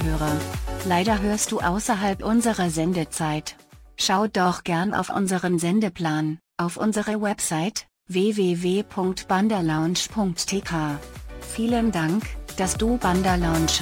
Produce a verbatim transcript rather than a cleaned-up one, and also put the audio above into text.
Zuhörer. Leider hörst du außerhalb unserer Sendezeit. Schau doch gern auf unseren Sendeplan, auf unsere Website w w w punkt bandalounge punkt t k. Vielen Dank, dass du Banderlounge